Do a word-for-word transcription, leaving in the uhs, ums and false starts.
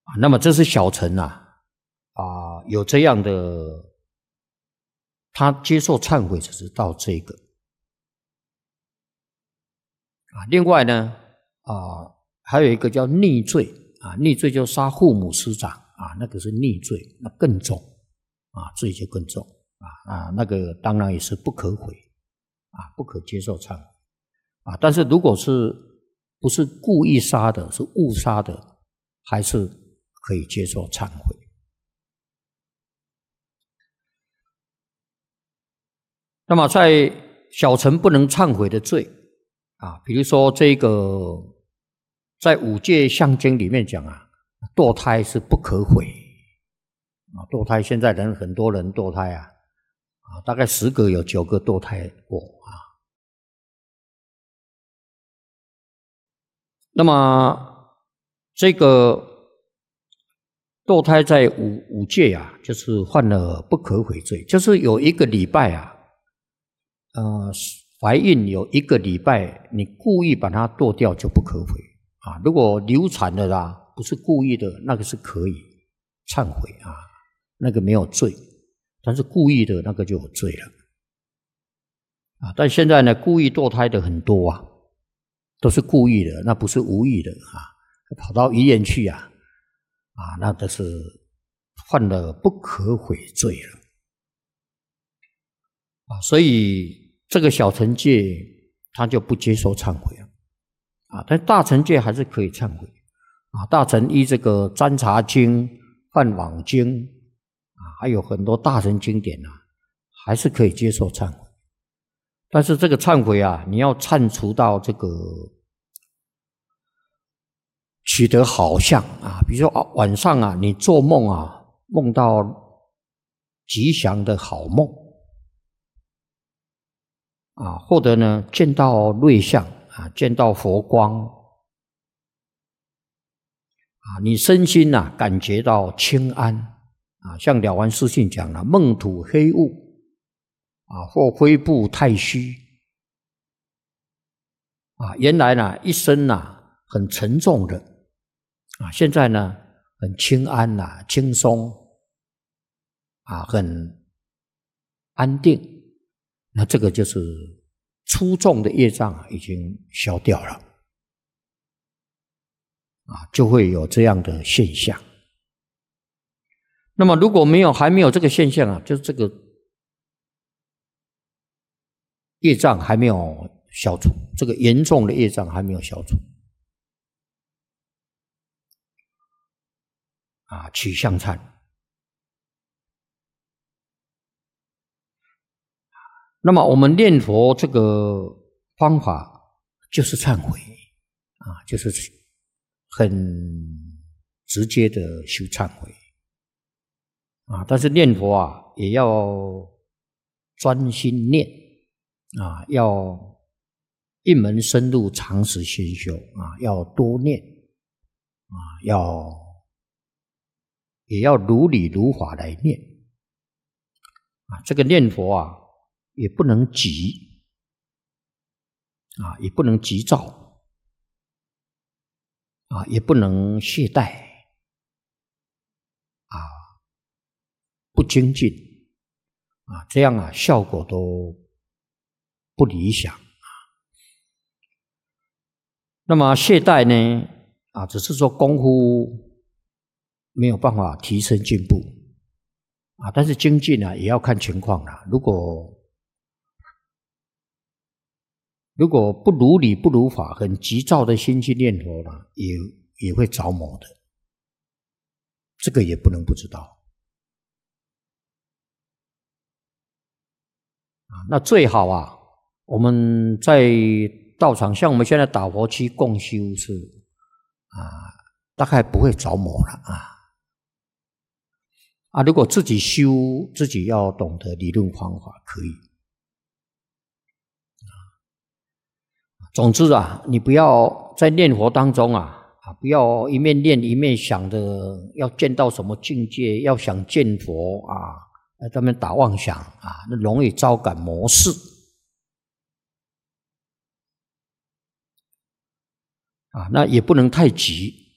啊，那么这是小乘啊，啊，有这样的，他接受忏悔只是到这个啊。另外呢，啊，还有一个叫逆罪啊，逆罪就杀父母师长啊，那个是逆罪，那更重啊，罪就更重啊啊，那个当然也是不可悔啊，不可接受忏悔啊。但是如果是不是故意杀的，是误杀的，还是可以接受忏悔。那么在小乘不能忏悔的罪啊，比如说这个在五戒相经里面讲啊，堕胎是不可悔啊，堕胎现在人很多人堕胎啊，啊，大概十个有九个堕胎过啊。那么这个堕胎在五五戒啊，就是犯了不可悔罪，就是有一个礼拜啊。呃，怀孕有一个礼拜，你故意把它剁掉就不可悔啊。如果流产的啦，不是故意的，那个是可以忏悔啊，那个没有罪。但是故意的那个就有罪了啊。但现在呢，故意堕胎的很多啊，都是故意的，那不是无意的啊，跑到医院去啊，啊，那都是犯了不可悔罪了啊。所以这个小乘戒他就不接受忏悔了啊，但大乘戒还是可以忏悔啊。大乘依这个占察经、梵网经啊，还有很多大乘经典啊，还是可以接受忏悔。但是这个忏悔啊，你要忏除到这个取得好相啊，比如说晚上啊，你做梦啊，梦到吉祥的好梦啊，或者呢见到瑞相啊，见到佛光啊，你身心啊感觉到清安啊，像了凡四训讲了，梦吐黑雾啊，或灰布太虚啊，原来呢一生啊很沉重的啊，现在呢很轻安呐、啊，轻松啊，很安定。那这个就是粗重的业障已经消掉了啊，就会有这样的现象。那么如果没有还没有这个现象啊，就是这个业障还没有消除，这个严重的业障还没有消除啊，取向忏。那么我们念佛这个方法就是忏悔啊，就是很直接的修忏悔啊。但是念佛啊，也要专心念啊，要一门深入，长时熏修啊，要多念啊，要也要如理如法来念啊。这个念佛啊，也不能急啊，也不能急躁啊，也不能懈怠啊，不精进啊，这样啊效果都不理想啊。那么懈怠呢啊，只是说功夫没有办法提升进步啊，但是精进啊也要看情况啦。如果如果不如理不如法，很急躁的心去念佛呢，也也会着魔的，这个也不能不知道啊。那最好啊，我们在道场，像我们现在打佛七共修是啊，大概不会着魔了啊。啊，如果自己修，自己要懂得理论方法，可以。总之啊，你不要在念佛当中啊，啊，不要一面念一面想着要见到什么境界，要想见佛啊，在那边打妄想啊，那容易招感魔事啊。那也不能太急